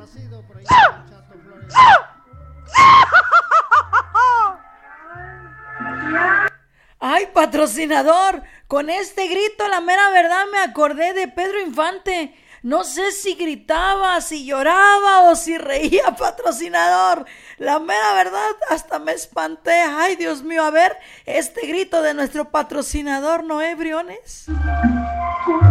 Ay, patrocinador, con este grito, la mera verdad, me acordé de Pedro Infante. No sé si gritaba, si lloraba o si reía, patrocinador. La mera verdad, hasta me espanté. Ay, Dios mío, a ver, este grito de nuestro patrocinador Noé Briones.